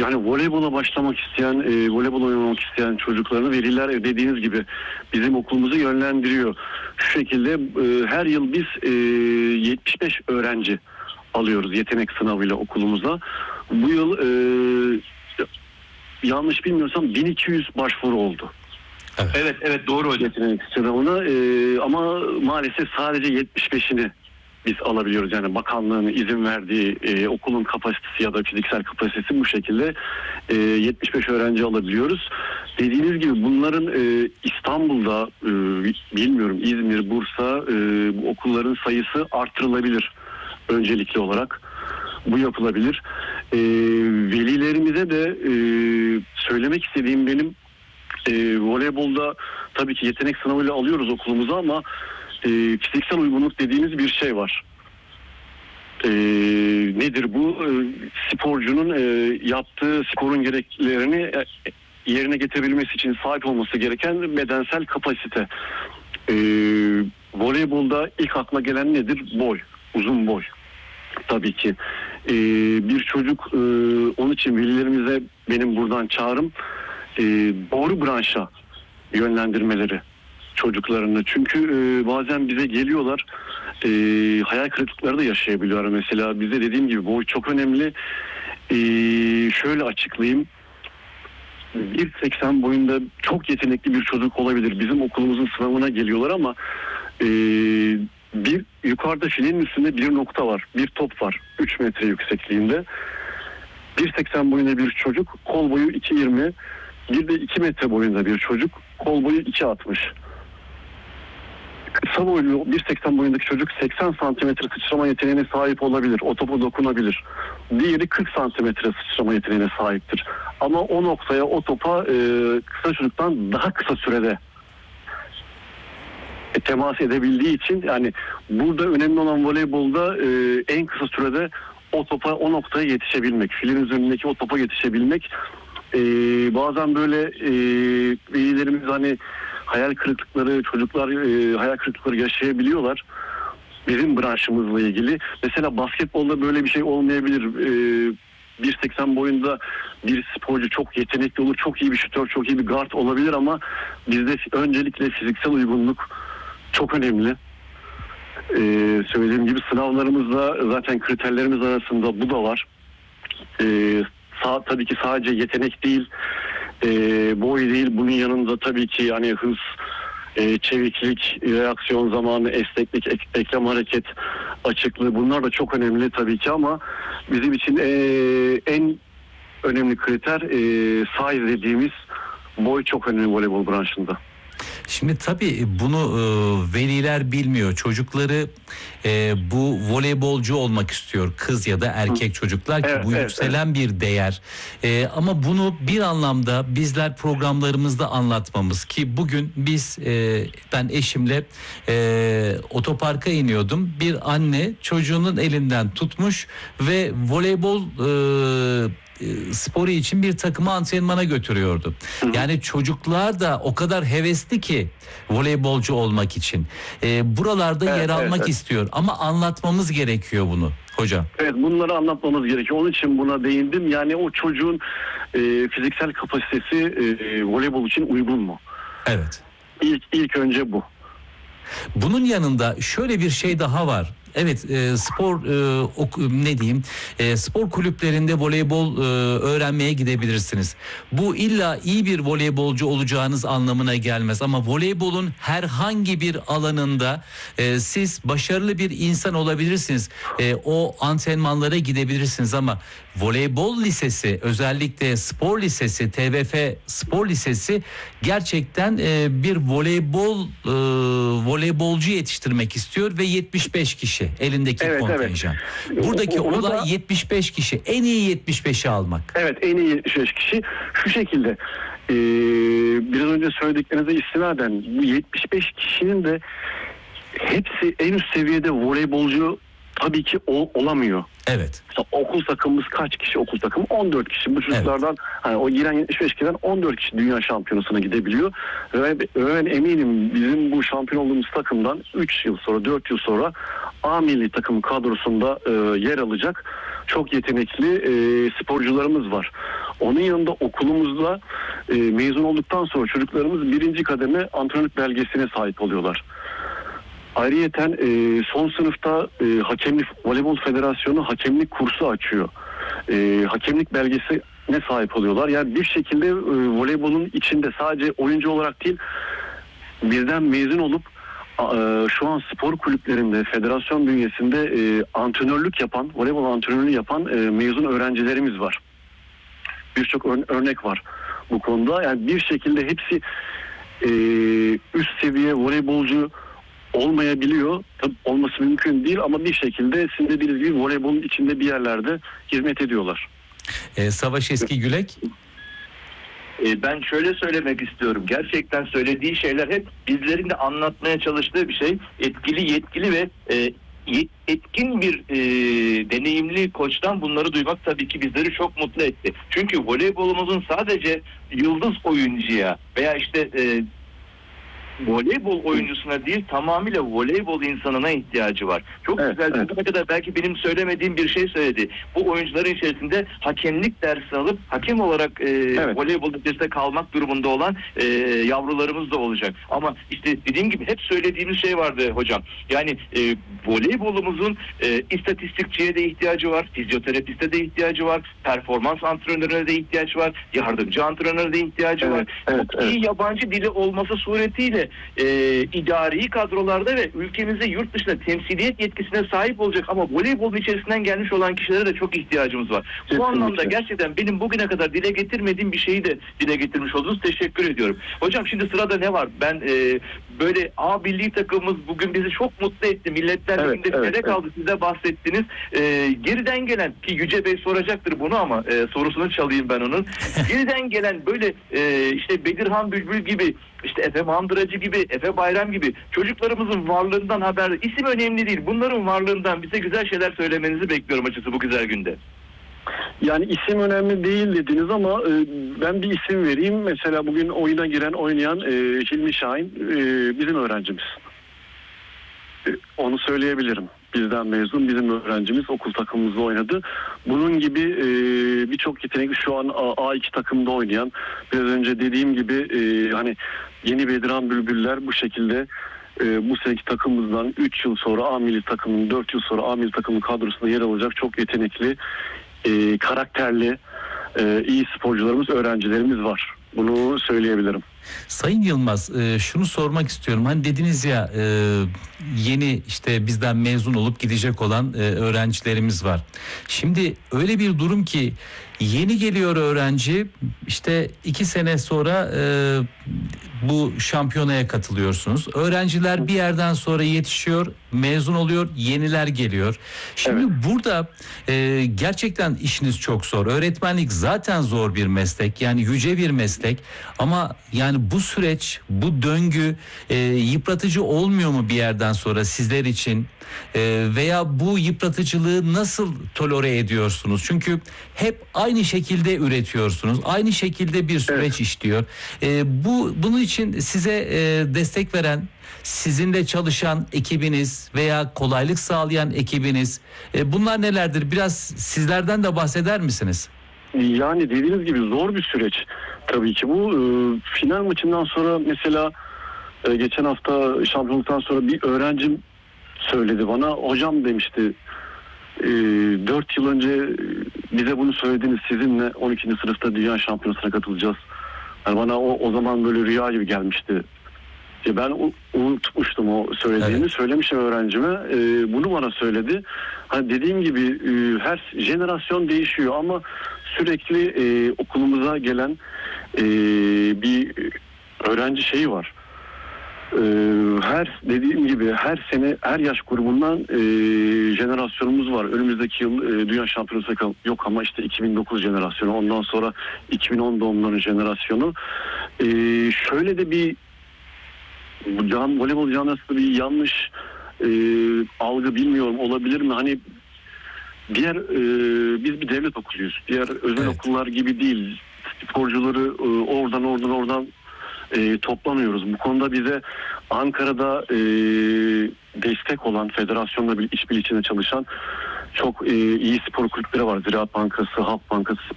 Yani voleybola başlamak isteyen, voleybol oynamak isteyen çocuklarını veliler dediğiniz gibi bizim okulumuzu yönlendiriyor. Şu şekilde her yıl biz 75 öğrenci alıyoruz yetenek sınavıyla okulumuza. Bu yıl yanlış bilmiyorsam 1200 başvuru oldu. Evet doğru hocam. Yetenek sınavına ama maalesef sadece 75'ini biz alabiliyoruz. Yani bakanlığın izin verdiği okulun kapasitesi ya da fiziksel kapasitesi bu şekilde 75 öğrenci alabiliyoruz. Dediğiniz gibi bunların İstanbul'da bilmiyorum İzmir, Bursa bu okulların sayısı artırılabilir öncelikli olarak. Bu yapılabilir. Velilerimize de söylemek istediğim benim voleybolda tabii ki yetenek sınavıyla alıyoruz okulumuza ama fiziksel uygunluk dediğimiz bir şey var. Nedir bu? Sporcunun yaptığı sporun gereklerini yerine getirebilmesi için sahip olması gereken bedensel kapasite. Voleybolda ilk akla gelen nedir? Boy, uzun boy. Tabii ki. Bir çocuk, onun için velilerimize benim buradan çağrım doğru branşa yönlendirmeleri çocuklarını. Çünkü bazen bize geliyorlar hayal kırıklıkları da yaşayabiliyorlar. Mesela bize dediğim gibi boy çok önemli. Şöyle açıklayayım. 1.80 boyunda çok yetenekli bir çocuk olabilir. Bizim okulumuzun sınavına geliyorlar ama bir yukarıda filenin üstünde bir nokta var. Bir top var. 3 metre yüksekliğinde. 1.80 boyunda bir çocuk, kol boyu 2.20. Bir de 2 metre boyunda bir çocuk, kol boyu 2.60. Kısa boylu 1.80 boyundaki çocuk 80 santimetre sıçrama yeteneğine sahip olabilir. O topa dokunabilir. Diğeri 40 santimetre sıçrama yeteneğine sahiptir. Ama o noktaya, o topa kısa çocuktan daha kısa sürede temas edebildiği için yani burada önemli olan voleybolda en kısa sürede o topa, o noktaya yetişebilmek. Filin üzerindeki o topa yetişebilmek. Bazen böyle velilerimiz hani hayal kırıklıkları, çocuklar hayal kırıklıkları yaşayabiliyorlar. Bizim branşımızla ilgili. Mesela basketbolda böyle bir şey olmayabilir. 1.80 boyunda bir sporcu çok yetenekli olur, çok iyi bir şutör, çok iyi bir guard olabilir ama bizde öncelikle fiziksel uygunluk çok önemli. Söylediğim gibi sınavlarımızda zaten kriterlerimiz arasında bu da var. Tabii ki sadece yetenek değil, boy değil. Bunun yanında tabii ki hani hız, çeviklik, reaksiyon zamanı, esneklik, eklem hareket açıklığı bunlar da çok önemli tabii ki ama bizim için en önemli kriter size dediğimiz boy çok önemli voleybol branşında. Şimdi tabii bunu veliler bilmiyor. Çocukları bu voleybolcu olmak istiyor. Kız ya da erkek çocuklar ki bu yükselen bir değer. Ama bunu bir anlamda bizler programlarımızda anlatmamız ki bugün biz ben eşimle otoparka iniyordum. Bir anne çocuğunun elinden tutmuş ve voleybol sporu için bir takımı antrenmana götürüyordu. Yani çocuklar da o kadar hevesli ki voleybolcu olmak için. Buralarda yer almak istiyor ama anlatmamız gerekiyor bunu hocam. Evet, bunları anlatmamız gerekiyor. Onun için buna değindim. Yani o çocuğun fiziksel kapasitesi voleybol için uygun mu? Evet. İlk önce bu. Bunun yanında şöyle bir şey daha var. Evet, spor ne diyeyim, spor kulüplerinde voleybol öğrenmeye gidebilirsiniz. Bu illa iyi bir voleybolcu olacağınız anlamına gelmez ama voleybolun herhangi bir alanında siz başarılı bir insan olabilirsiniz. O antrenmanlara gidebilirsiniz ama voleybol lisesi, özellikle spor lisesi, TVF Spor Lisesi gerçekten bir voleybolcu yetiştirmek istiyor ve 75 kişi elindeki kontenjan. Buradaki olay 75 kişi. En iyi 75'i almak. Evet, en iyi 75 kişi. Şu şekilde biraz önce söylediklerinize istinaden bu 75 kişinin de hepsi en üst seviyede voleybolcu tabii ki olamıyor. Evet. Mesela okul takımımız kaç kişi? Okul takımı 14 kişi. Bu çocuklardan hani o giren 75 kişiden 14 kişi dünya şampiyonasına gidebiliyor. Ve ben eminim bizim bu şampiyon olduğumuz takımdan 3 yıl sonra 4 yıl sonra A milli takım kadrosunda yer alacak çok yetenekli sporcularımız var. Onun yanında okulumuzda mezun olduktan sonra çocuklarımız birinci kademe antrenörlük belgesine sahip oluyorlar. Ayrıyeten son sınıfta hakemlik, Voleybol Federasyonu hakemlik kursu açıyor. Hakemlik belgesine sahip oluyorlar. Yani bir şekilde voleybolun içinde sadece oyuncu olarak değil, birden mezun olup şu an spor kulüplerinde, federasyon bünyesinde antrenörlük yapan, voleybol antrenörlüğü yapan mezun öğrencilerimiz var. Birçok örnek var bu konuda. Yani bir şekilde hepsi üst seviye voleybolcu olmayabiliyor. Tabii olması mümkün değil ama bir şekilde sizin de dediğiniz gibi voleybolun içinde bir yerlerde hizmet ediyorlar. Savaş Eskigülek. Ben şöyle söylemek istiyorum. Gerçekten söylediği şeyler hep bizlerin de anlatmaya çalıştığı bir şey. Etkili, yetkili ve etkin bir deneyimli koçtan bunları duymak tabii ki bizleri çok mutlu etti. Çünkü voleybolumuzun sadece yıldız oyuncuya veya işte voleybol oyuncusuna değil, tamamıyla voleybol insanına ihtiyacı var. Çok güzel. Bugüne kadar belki benim söylemediğim bir şey söyledi. Bu oyuncuların içerisinde hakemlik dersi alıp hakem olarak voleybol içerisinde kalmak durumunda olan yavrularımız da olacak. Ama işte dediğim gibi hep söylediğimiz şey vardı hocam. Yani voleybolumuzun istatistikçiye de ihtiyacı var, fizyoterapiste de ihtiyacı var, performans antrenörüne de ihtiyaç var, yardımcı antrenöre de ihtiyacı var. Çok iyi yabancı dili olması suretiyle idari kadrolarda ve ülkemizde yurt dışında temsiliyet yetkisine sahip olacak ama voleybolun içerisinden gelmiş olan kişilere de çok ihtiyacımız var. Bu anlamda gerçekten benim bugüne kadar dile getirmediğim bir şeyi de dile getirmiş oldunuz. Teşekkür ediyorum. Hocam şimdi sırada ne var? Ben böyle A milli takımımız bugün bizi çok mutlu etti. Milletler Ligi'nde finale kaldı. Siz de bahsettiniz. Geriden gelen ki Yüce Bey soracaktır bunu ama sorusunu çalayım ben onun. Geriden gelen böyle işte Bedirhan Bülbül gibi, işte Efe Mandıracı gibi, Efe Bayram gibi çocuklarımızın varlığından haber, isim önemli değil. Bunların varlığından bize güzel şeyler söylemenizi bekliyorum açıkçası bu güzel günde. Yani isim önemli değil dediniz ama ben bir isim vereyim. Mesela bugün oyuna giren, oynayan Hilmi Şahin bizim öğrencimiz. Onu söyleyebilirim. Bizden mezun, bizim öğrencimiz, okul takımımızda oynadı. Bunun gibi birçok yetenekli şu an A2 takımda oynayan, biraz önce dediğim gibi hani yeni Bedirhan Bülbüller bu şekilde bu seneki takımımızdan 3 yıl sonra A milli takımın, 4 yıl sonra A milli takımın kadrosunda yer alacak çok yetenekli, karakterli, iyi sporcularımız, öğrencilerimiz var. Bunu söyleyebilirim. Sayın Yılmaz, şunu sormak istiyorum. Hani dediniz ya yeni işte bizden mezun olup gidecek olan öğrencilerimiz var. Şimdi öyle bir durum ki yeni geliyor öğrenci, işte 2 sene sonra bu şampiyonaya katılıyorsunuz. Öğrenciler bir yerden sonra yetişiyor, mezun oluyor, yeniler geliyor. Şimdi burada gerçekten işiniz çok zor. Öğretmenlik zaten zor bir meslek, yani yüce bir meslek. Ama yani bu süreç, bu döngü yıpratıcı olmuyor mu bir yerden sonra sizler için? Veya bu yıpratıcılığı nasıl tolere ediyorsunuz? Çünkü hep aynı şekilde üretiyorsunuz. Aynı şekilde bir süreç işliyor. Bunun için size destek veren, sizinle çalışan ekibiniz veya kolaylık sağlayan ekibiniz, bunlar nelerdir? Biraz sizlerden de bahseder misiniz? Yani dediğiniz gibi zor bir süreç. Tabii ki bu final maçından sonra mesela geçen hafta şampiyonluktan sonra bir öğrencim söyledi bana. Hocam demişti, 4 yıl önce bize bunu söylediniz, sizinle 12. sınıfta dünya şampiyonasına katılacağız. Yani bana o zaman böyle rüya gibi gelmişti. Ben unutmuştum o söylediğimi. Söylemişim öğrencime. Bunu bana söyledi. Hani dediğim gibi her jenerasyon değişiyor ama sürekli okulumuza gelen bir öğrenci şeyi var. Her dediğim gibi her sene her yaş grubundan jenerasyonumuz var. Önümüzdeki yıl dünya şampiyonası yok ama işte 2009 jenerasyonu, ondan sonra 2010 doğumluların jenerasyonu. Şöyle de bir voleybol camiasında bir yanlış algı, bilmiyorum olabilir mi? Hani biz bir devlet okuluyuz. Diğer özel okullar gibi değil. Sporcuları oradan toplamıyoruz. Bu konuda bize Ankara'da destek olan, federasyonla bir işbirliği içinde çalışan çok iyi spor kulüpleri var. Ziraat Bankası, Halk Bankası,